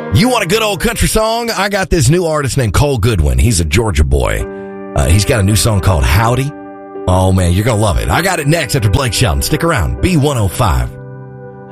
You want a good old country song? I got this new artist named Cole Goodwin. He's a Georgia boy. He's got a new song called Howdy. Oh, man, you're going to love it. I got it next after Blake Shelton. Stick around. B105.